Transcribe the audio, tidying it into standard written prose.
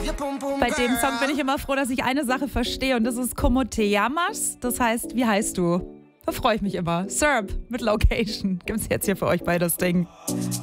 Bei dem Song bin ich immer froh, dass ich eine Sache verstehe und das ist Como te llamas. Das heißt, wie heißt du? Da freue ich mich immer. Serb mit Location. Gibt's jetzt hier für euch bei das Ding.